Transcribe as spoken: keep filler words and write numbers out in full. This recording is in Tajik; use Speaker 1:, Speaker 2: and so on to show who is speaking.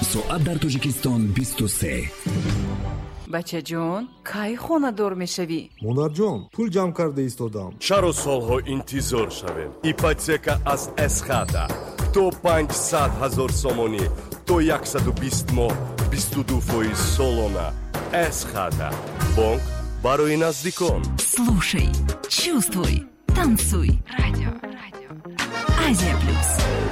Speaker 1: соат дар Тоҷикистон бисту се.
Speaker 2: бачаҷон, кай хонадор мешавӣ?
Speaker 3: монарҷон, пул ҷамъ карда истодам.
Speaker 4: чаро солҳо интизор шавем? ипотека аз эсхата то панҷсад ҳазор сомонӣ то яксаду бист моҳ бисту ду фоиз солона. эсхата бонк барои наздикон.
Speaker 5: Слушай, чувствуй, танцуй. Радио, радио. Азия плюс.